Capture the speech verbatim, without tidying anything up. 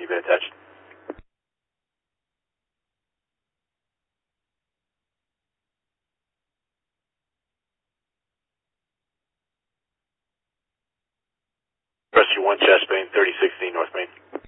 been attached. Rescue one, chest Main, thirty sixteen North Main.